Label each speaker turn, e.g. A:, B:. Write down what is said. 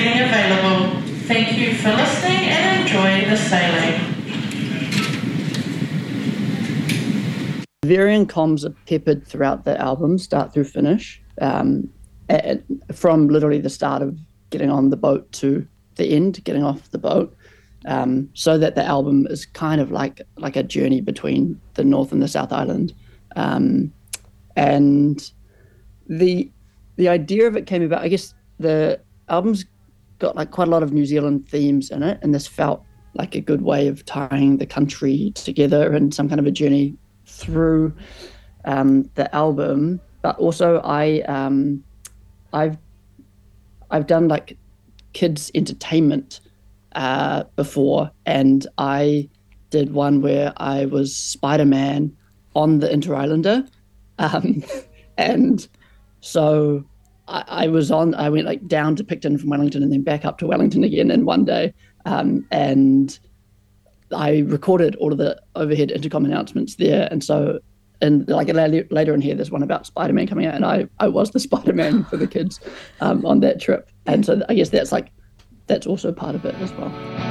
A: seating available. Thank you for listening and enjoy the sailing.
B: Varying comms are peppered throughout the album, start through finish, from literally the start of getting on the boat to the end, getting off the boat, so that the album is kind of like a journey between the North and the South Island. And the idea of it came about, I guess the album's got like quite a lot of New Zealand themes in it, and this felt like a good way of tying the country together and some kind of a journey through the album. But also I've done like kids entertainment before, and I did one where I was Spider-Man on the Inter-Islander, and so I went like down to Picton from Wellington and then back up to Wellington again in one day, and I recorded all of the overhead intercom announcements there. And so, and like later in here, there's one about Spider-Man coming out, and I was the Spider-Man for the kids on that trip. And so I guess that's also part of it as well.